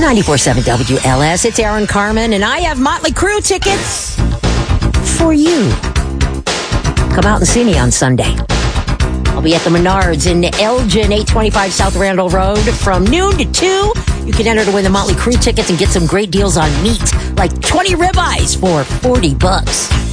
94.7 WLS. It's Aaron Carmen, and I have Motley Crue tickets for you. Come out and see me on Sunday. I'll be at the Menards in Elgin, 825 South Randall Road from noon to 2. You can enter to win the Motley Crue tickets and get some great deals on meat, like 20 ribeyes for $40.